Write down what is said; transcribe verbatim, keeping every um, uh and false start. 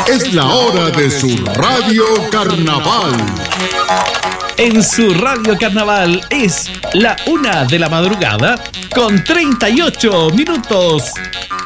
Es la hora de su Radio Carnaval. En su Radio Carnaval es la una de la madrugada con treinta y ocho minutos.